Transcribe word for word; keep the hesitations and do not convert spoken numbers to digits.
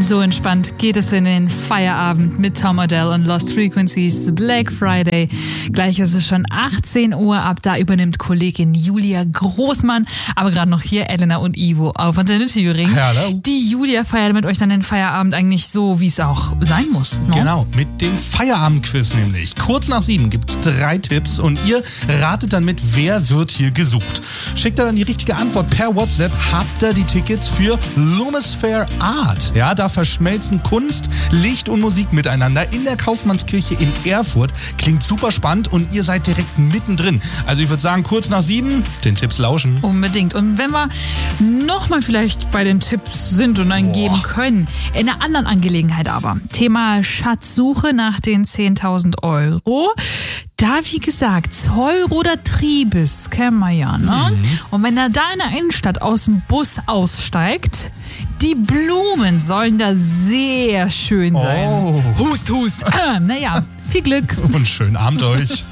So entspannt geht es in den Feierabend mit Tom Odell und Lost Frequencies Black Friday. Gleich ist es schon achtzehn Uhr. Ab da übernimmt Kollegin Julia Großmann. Aber gerade noch hier Elena und Ivo auf Antenne Thüringen. Hallo. Die Julia feiert mit euch dann den Feierabend eigentlich so, wie es auch sein muss. No? Genau, mit dem Feierabendquiz nämlich. Kurz nach sieben gibt's drei Tipps und ihr ratet dann mit, wer wird hier gesucht. Schickt ihr dann die richtige Antwort per WhatsApp, habt ihr die Tickets für Lumisphere Art. Ja, da verschmelzen Kunst, Licht und Musik miteinander in der Kaufmannskirche in Erfurt. Klingt super spannend und ihr seid direkt mittendrin. Also ich würde sagen, kurz nach sieben, den Tipps lauschen. Unbedingt. Und wenn wir nochmal vielleicht bei den Tipps sind und einen Boah. geben können, in einer anderen Angelegenheit aber. Thema Schatzsuche nach den zehntausend Euro. Da, wie gesagt, Zollroder Triebes, kennen wir ja, ne? Mhm. Und wenn er da in der Innenstadt aus dem Bus aussteigt, die Blumen sollen da sehr schön sein. Oh. Hust, hust. Naja, viel Glück. Und schönen Abend euch.